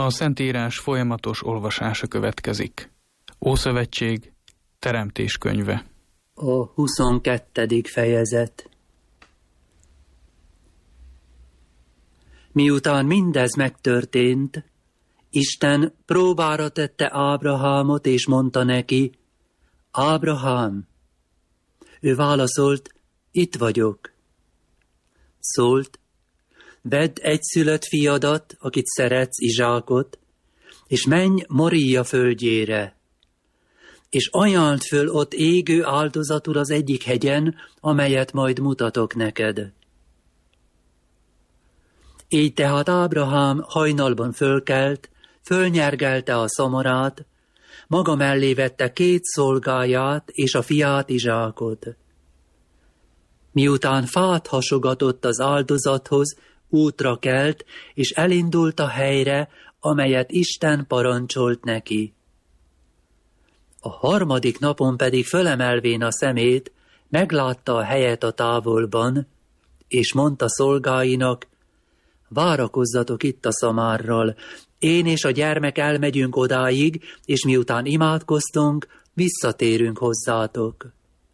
A Szentírás folyamatos olvasása következik. Ószövetség, Teremtés könyve. A 22. fejezet. Miután mindez megtörtént, Isten próbára tette Ábrahámot, és mondta neki: Ábrahám! Ő válaszolt: itt vagyok. Szólt: vedd egyszülött fiadat, akit szeretsz, Izsákot, és menj Moria földjére, és ajánld föl ott égő áldozatul az egyik hegyen, amelyet majd mutatok neked. Így tehát Ábrahám hajnalban fölkelt, fölnyergelte a szamarát, maga mellé vette 2 szolgáját és a fiát, Izsákot. Miután fát hasogatott az áldozathoz, útra kelt, és elindult a helyre, amelyet Isten parancsolt neki. A 3. napon pedig fölemelvén a szemét, meglátta a helyet a távolban, és mondta szolgáinak: várakozzatok itt a szamárral, én és a gyermek elmegyünk odáig, és miután imádkoztunk, visszatérünk hozzátok.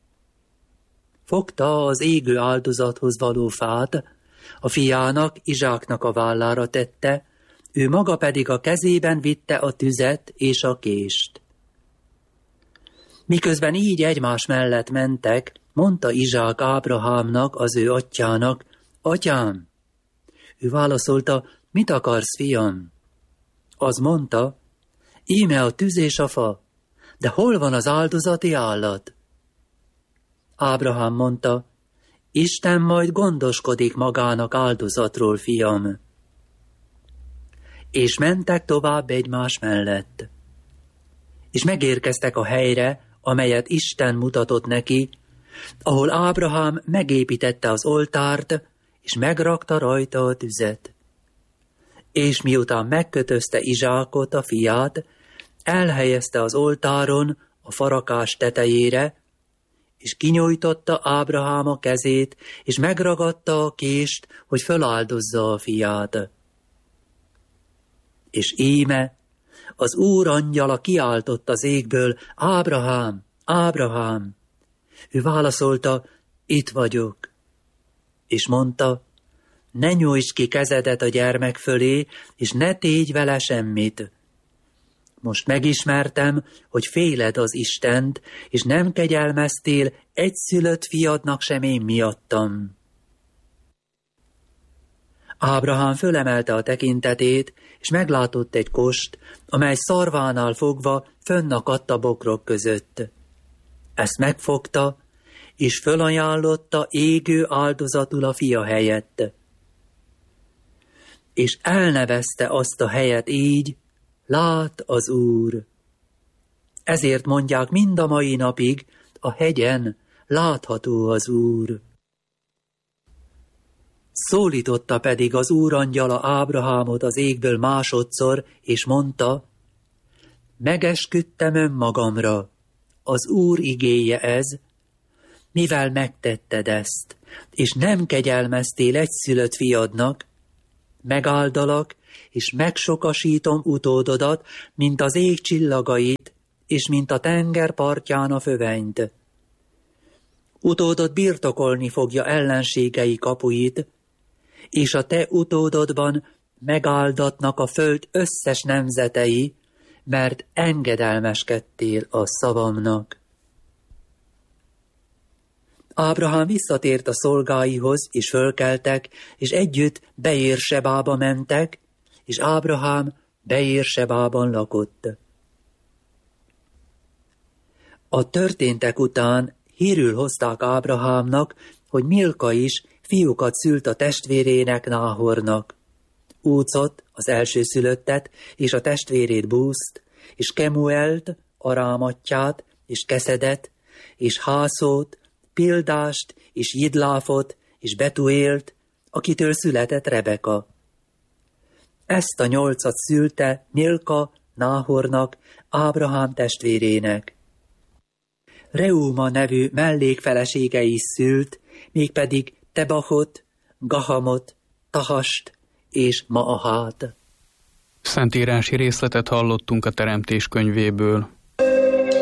Fogta az égő áldozathoz való fát, a fiának, Izsáknak a vállára tette, ő maga pedig a kezében vitte a tüzet és a kést. Miközben így egymás mellett mentek, mondta Izsák Ábrahámnak, az ő atyjának: atyám! Ő válaszolta: mit akarsz, fiam? Az mondta: íme a tüz és a fa, de hol van az áldozati állat? Ábrahám mondta: Isten majd gondoskodik magának áldozatról, fiam. És mentek tovább egymás mellett. És megérkeztek a helyre, amelyet Isten mutatott neki, ahol Ábrahám megépítette az oltárt, és megrakta rajta a tüzet. És miután megkötözte Izsákot, a fiát, elhelyezte az oltáron a farakás tetejére, és kinyújtotta Ábrahám a kezét, és megragadta a kést, hogy föláldozza a fiát. És íme, az Úr angyala kiáltott az égből: Ábrahám, Ábrahám! Ő válaszolta: itt vagyok. És mondta: ne nyújtsd ki kezedet a gyermek fölé, és ne tégy vele semmit. Most megismertem, hogy féled az Istent, és nem kegyelmeztél egyszülött fiadnak sem én miattam. Ábrahám fölemelte a tekintetét, és meglátott egy kost, amely szarvánál fogva fönnakadt a bokrok között. Ezt megfogta, és fölajánlotta égő áldozatul a fia helyett. És elnevezte azt a helyet így: lát az Úr. Ezért mondják mind a mai napig, a hegyen látható az Úr. Szólította pedig az Úr angyala Ábrahámot az égből másodszor, és mondta: megesküdtem önmagamra, az Úr igéje ez, mivel megtetted ezt, és nem kegyelmeztél egyszülött fiadnak, megáldalak, és megsokasítom utódodat, mint az ég csillagait, és mint a tenger partján a fövenyt. Utódod birtokolni fogja ellenségei kapuit, és a te utódodban megáldatnak a föld összes nemzetei, mert engedelmeskedtél a szavamnak. Ábrahám visszatért a szolgáihoz, és fölkeltek, és együtt Beérsebába mentek, és Ábrahám Beérsebában lakott. A történtek után hírül hozták Ábrahámnak, hogy Milka is fiúkat szült a testvérének, Náhornak. Úcot, az elsőszülöttet, és a testvérét Búzt, és Kemuelt, Arámatját, és Keszedet, és Hászót, Pildást, és Jidláfot, és Betuélt, akitől született Rebeka. Ezt a 8 szülte Milka Náhornak, Ábrahám testvérének. Reúma nevű mellékfelesége is szült, mégpedig Tebahot, Gahamot, Tahast és Maahát. Szentírási részletet hallottunk a Teremtés könyvéből.